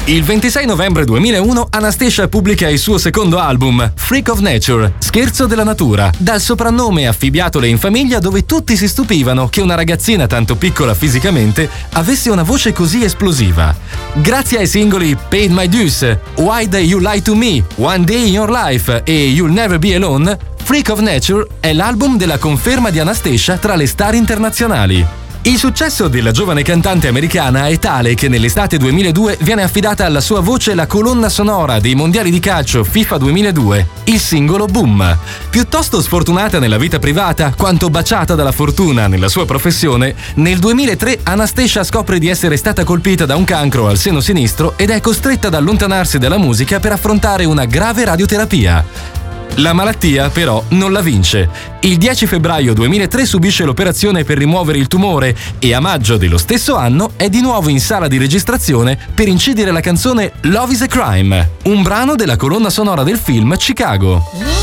Il 26 novembre 2001 Anastacia pubblica il suo secondo album, Freak of Nature, Scherzo della natura, dal soprannome affibbiatole in famiglia dove tutti si stupivano che una ragazzina tanto piccola fisicamente avesse una voce così esplosiva. Grazie ai singoli Paid My Dues, Why Do You Lie To Me, One Day In Your Life e You'll Never Be Alone, Freak of Nature è l'album della conferma di Anastacia tra le star internazionali. Il successo della giovane cantante americana è tale che nell'estate 2002 viene affidata alla sua voce la colonna sonora dei mondiali di calcio FIFA 2002, il singolo Boom. Piuttosto sfortunata nella vita privata quanto baciata dalla fortuna nella sua professione, nel 2003 Anastacia scopre di essere stata colpita da un cancro al seno sinistro ed è costretta ad allontanarsi dalla musica per affrontare una grave radioterapia. La malattia, però, non la vince. Il 10 febbraio 2003 subisce l'operazione per rimuovere il tumore e a maggio dello stesso anno è di nuovo in sala di registrazione per incidere la canzone Love is a Crime, un brano della colonna sonora del film Chicago.